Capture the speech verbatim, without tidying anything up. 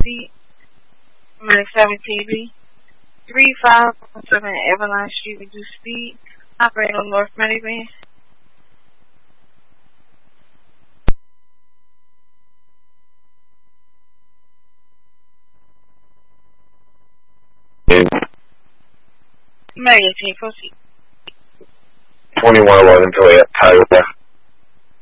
speed. Minute seven T V. three five seven Everline Street, reduced speed. Operating on North Minivan. Megan, can you proceed? twenty-one eleven Juliet, Tyler.